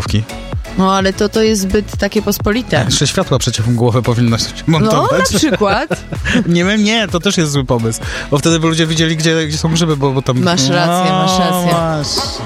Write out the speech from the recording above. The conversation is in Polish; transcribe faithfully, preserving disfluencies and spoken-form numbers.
grzybówki. No, ale to, to jest zbyt takie pospolite. Jeszcze światła przeciwmgłowe powinno się montować. No, na przykład. Nie wiem, nie, to też jest zły pomysł. Bo wtedy by ludzie widzieli, gdzie, gdzie są grzyby, bo, bo tam... Masz rację, masz rację. No, masz.